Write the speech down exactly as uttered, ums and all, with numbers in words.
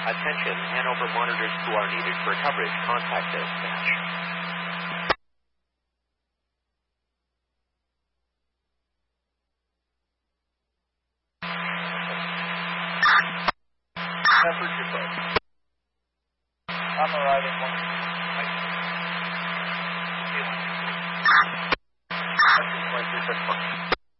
Attention, Hanover monitors who are needed for coverage. Contact dispatch. Temperature boat. I'm arriving one. That's just like this.